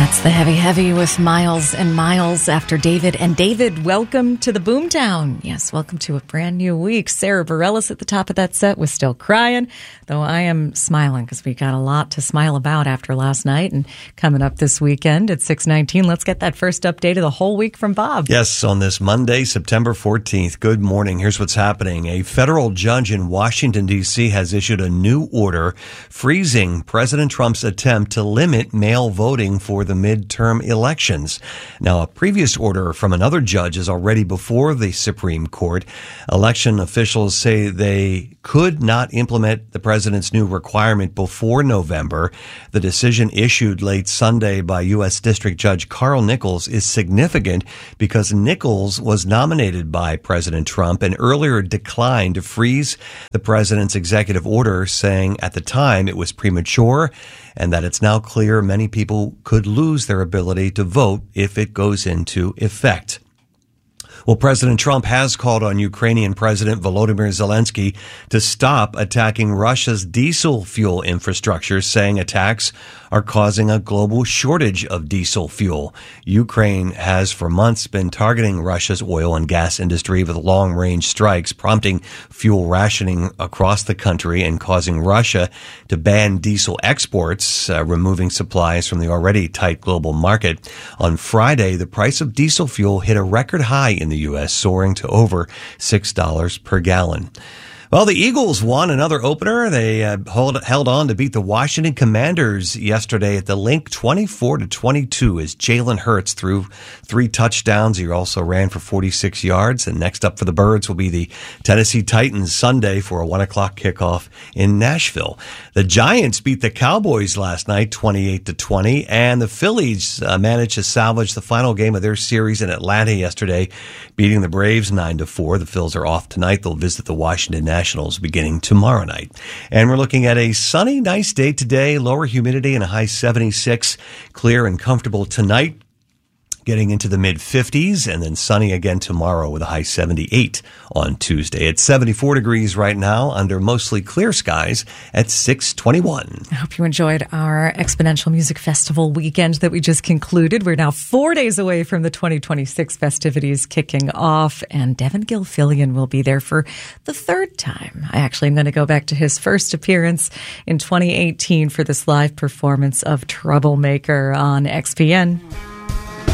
That's the Heavy with Miles and Miles after David. And David, welcome to the Boomtown. Yes, welcome to a brand new week. Sarah Bareilles at the top of that set was still crying, though I am smiling because we got a lot to smile about after last night and coming up this weekend at 6:19. Let's get that first update of the whole week from Bob. Yes, on this Monday, September 14th. Good morning. Here's what's happening. A federal judge in Washington, D.C. has issued a new order freezing President Trump's attempt to limit mail voting for the midterm elections. Now, a previous order from another judge is already before the Supreme Court. Election officials say they could not implement the president's new requirement before November. The decision issued late Sunday by U.S. District Judge Carl Nichols is significant because Nichols was nominated by President Trump and earlier declined to freeze the president's executive order, saying at the time it was premature and that it's now clear many people could lose their ability to vote if it goes into effect. Well, President Trump has called on Ukrainian President Volodymyr Zelensky to stop attacking Russia's diesel fuel infrastructure, saying attacks are causing a global shortage of diesel fuel. Ukraine has for months been targeting Russia's oil and gas industry with long-range strikes, prompting fuel rationing across the country and causing Russia to ban diesel exports, removing supplies from the already tight global market. On Friday, the price of diesel fuel hit a record high in the U.S., soaring to over $6 per gallon. Well, the Eagles won another opener. They held on to beat the Washington Commanders yesterday at the Link 24-22 as Jalen Hurts threw 3 touchdowns. He also ran for 46 yards. And next up for the Birds will be the Tennessee Titans Sunday for a 1 o'clock kickoff in Nashville. The Giants beat the Cowboys last night 28-20, and the Phillies managed to salvage the final game of their series in Atlanta yesterday, beating the Braves 9-4. The Phils are off tonight. They'll visit the Washington Nationals beginning tomorrow night. And we're looking at a sunny, nice day today, lower humidity and a high 76, clear and comfortable tonight, getting into the mid-50s, and then sunny again tomorrow with a high 78 on Tuesday. It's 74 degrees right now under mostly clear skies at 6:21. I hope you enjoyed our Exponential Music Festival weekend that we just concluded. We're now 4 days away from the 2026 festivities kicking off, and Devin Gilfillian will be there for the third time. I actually am going to go back to his first appearance in 2018 for this live performance of Troublemaker on XPN.